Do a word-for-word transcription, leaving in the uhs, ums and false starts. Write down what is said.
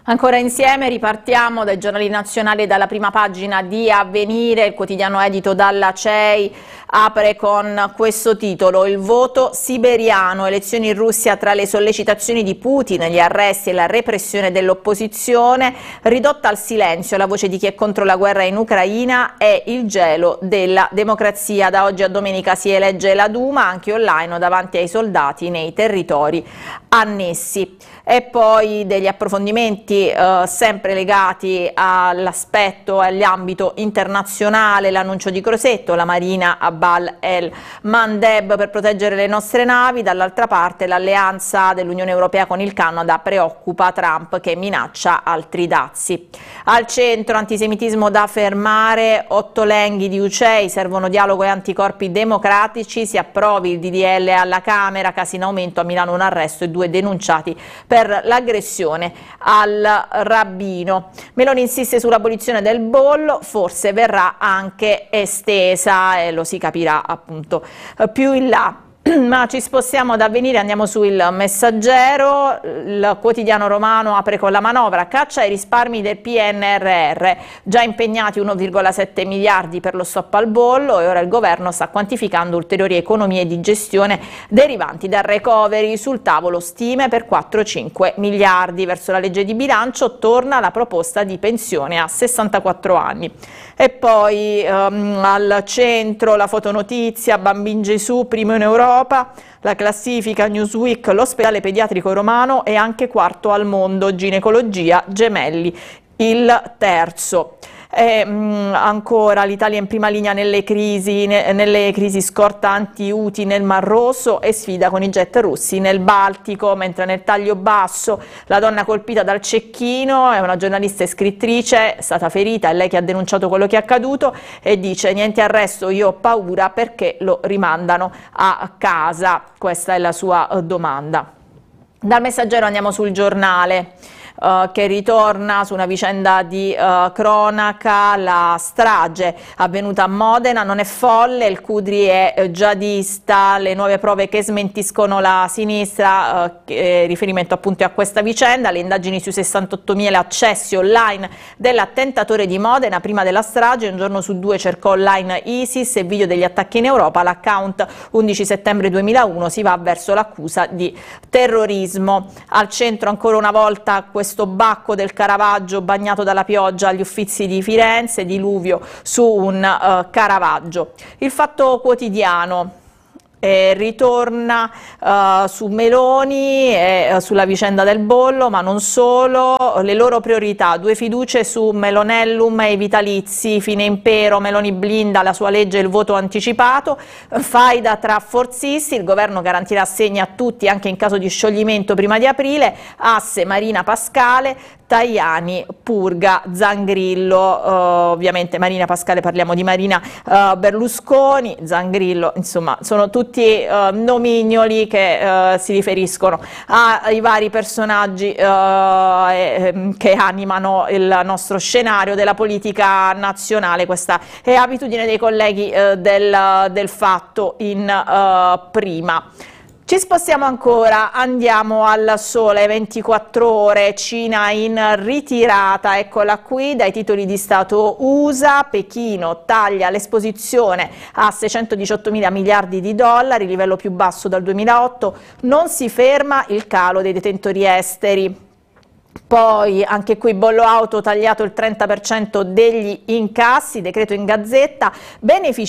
Ancora insieme ripartiamo dai giornali nazionali, dalla prima pagina di Avvenire. Il quotidiano edito dalla C E I apre con questo titolo: il voto siberiano, elezioni in Russia tra le sollecitazioni di Putin, gli arresti e la repressione dell'opposizione, ridotta al silenzio la voce di chi è contro la guerra in Ucraina e il gelo della democrazia. Da oggi a domenica si elegge la Duma anche online o davanti ai soldati nei territori annessi. E poi degli approfondimenti eh, sempre legati all'aspetto e all'ambito internazionale: l'annuncio di Crosetto, la Marina a Bab el Mandeb per proteggere le nostre navi, dall'altra parte l'alleanza dell'Unione Europea con il Canada preoccupa Trump che minaccia altri dazi. Al centro antisemitismo da fermare, otto lenghi di U C E I, servono dialogo e anticorpi democratici, si approvi il D D L alla Camera, casi in aumento, a Milano un arresto e due denunciati per l'aggressione al rabbino. Meloni insiste sull'abolizione del bollo, forse verrà anche estesa e lo si capirà appunto più in là. Ma ci spostiamo da Avvenire, andiamo su Il Messaggero. Il quotidiano romano apre con la manovra: caccia ai risparmi del P N R R, già impegnati uno virgola sette miliardi per lo stop al bollo e ora il governo sta quantificando ulteriori economie di gestione derivanti dal recovery. Sul tavolo stime per quattro cinque miliardi. Verso la legge di bilancio torna la proposta di pensione a sessantaquattro anni. E poi um, al centro la fotonotizia: Bambin Gesù, primo in Europa. La classifica Newsweek: l'ospedale pediatrico romano è anche quarto al mondo, ginecologia gemelli il terzo. E, mh, ancora l'Italia in prima linea nelle crisi, ne, nelle crisi scortanti Houthi nel Mar Rosso e sfida con i jet russi nel Baltico, mentre nel taglio basso la donna colpita dal cecchino è una giornalista e scrittrice, è stata ferita, è lei che ha denunciato quello che è accaduto e dice: niente arresto, io ho paura perché lo rimandano a casa. Questa è la sua uh, domanda. Dal Messaggero andiamo sul Giornale, Uh, che ritorna su una vicenda di uh, cronaca. La strage avvenuta a Modena non è folle, il Cudri è uh, jihadista, le nuove prove che smentiscono la sinistra, uh, che, riferimento appunto a questa vicenda, le indagini sui sessantottomila accessi online dell'attentatore di Modena prima della strage. Un giorno su due cercò online ISIS e video degli attacchi in Europa, l'account undici settembre duemilauno, si va verso l'accusa di terrorismo. Al centro ancora una volta questo questo bacco del Caravaggio bagnato dalla pioggia agli Uffizi di Firenze, diluvio su un uh, Caravaggio. Il Fatto Quotidiano Eh, ritorna uh, su Meloni e uh, sulla vicenda del bollo, ma non solo. Le loro priorità: due fiducie su Melonellum e i vitalizi, fine impero, Meloni blinda la sua legge e il voto anticipato, faida tra forzisti, il governo garantirà assegni a tutti anche in caso di scioglimento prima di aprile, asse Marina Pascale, Tajani purga Zangrillo. Uh, ovviamente Marina Pascale, parliamo di Marina uh, Berlusconi, Zangrillo, insomma sono tutti Uh, nomignoli che uh, si riferiscono ai vari personaggi uh, eh, che animano il nostro scenario della politica nazionale. Questa è abitudine dei colleghi uh, del, del Fatto in uh, prima. Ci spostiamo ancora, andiamo al Sole ventiquattro Ore, Cina in ritirata, eccola qui, dai titoli di Stato U S A, Pechino taglia l'esposizione a seicentodiciottomila miliardi di dollari, livello più basso dal duemilaotto, non si ferma il calo dei detentori esteri. Poi anche qui bollo auto tagliato il trenta per cento degli incassi, decreto in Gazzetta, benefici